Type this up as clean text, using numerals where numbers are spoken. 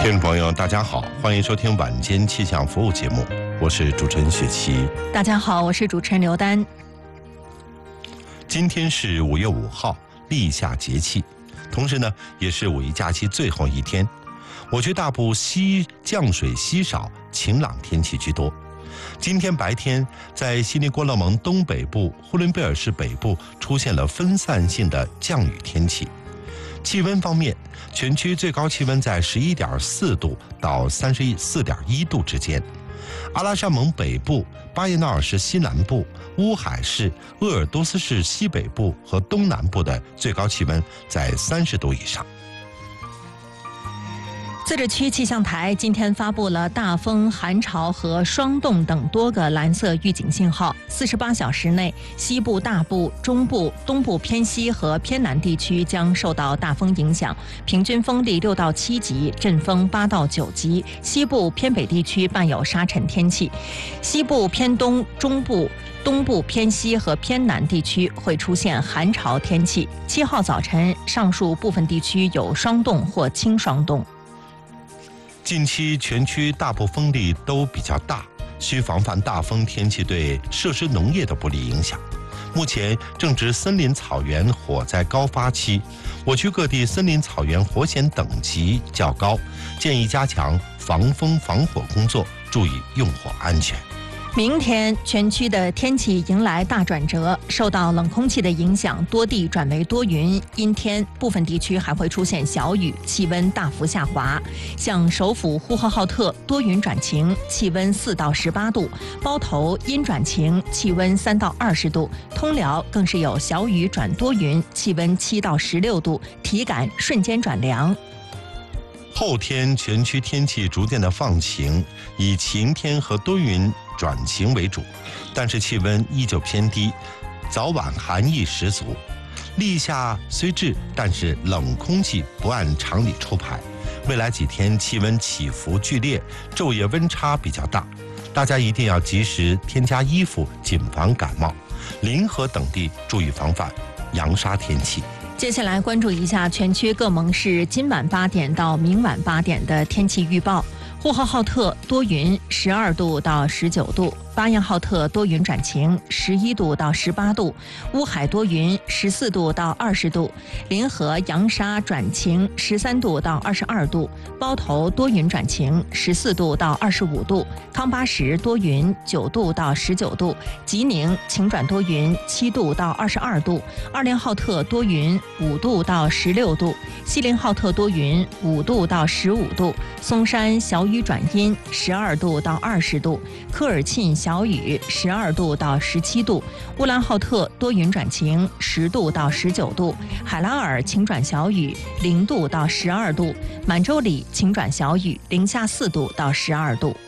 听众朋友，大家好，欢迎收听晚间气象服务节目，我是主持人雪琪。 大家好，我是主持人刘丹。 今天是5月5号，立夏节气，同时呢，也是五一假期最后一天。我区大部降水稀少，晴朗天气居多。今天白天，在悉尼、郭勒盟东北部、呼伦贝尔市北部出现了分散性的降雨天气。气温方面，全区最高气温在11.4度到34.1度之间。阿拉善盟北部、巴彦淖尔市西南部、乌海市、鄂尔多斯市西北部和东南部的最高气温在30度以上。 自治区气象台今天发布了大风、寒潮和霜冻等多个蓝色预警信号。48小时内，西部大部、中部、东部偏西和偏南地区将受到大风影响，平均风力6到7级，阵风8到9级。西部偏北地区伴有沙尘天气，西部偏东、中部、东部偏西和偏南地区会出现寒潮天气。7号早晨，上述部分地区有霜冻或轻霜冻。 近期全区大部风力都比较大，需防范大风天气对设施农业的不利影响。目前正值森林草原火灾高发期，我区各地森林草原火险等级较高，建议加强防风防火工作，注意用火安全。 明天全区的天气迎来大转折，受到冷空气的影响，多地转为多云、阴天，部分地区还会出现小雨，气温大幅下滑。像首府呼和浩特多云转晴，气温4到18度；包头阴转晴，气温3到20度；通辽更是有小雨转多云，气温7到16度，体感瞬间转凉。 后天全区天气逐渐的放晴，以晴天和多云转晴为主，但是气温依旧偏低，早晚寒意十足。立夏虽至，但是冷空气不按常理出排，未来几天气温起伏剧烈，昼夜温差比较大，大家一定要及时添加衣服，谨防感冒。临河等地注意防范扬沙天气。 接下来关注一下全区各盟市今晚8点到明晚8点的天气预报。呼和浩特多云，12度到19度；巴彦浩特多云转晴，11度到18度；乌海多云，14度到20度；临河扬沙转晴，13度到22度；包头多云转晴，14度到25度；康巴什多云，9度到19度；吉宁晴转多云，7度到22度；二连浩特多云，5度到16度；锡林浩特多云，5度到15度；松山小雨转阴，12度到20度；科尔沁小雨，12度到17度；乌兰浩特多云转晴，10度到19度；海拉尔晴转小雨，0度到12度；满洲里晴转小雨，零下4度到12度。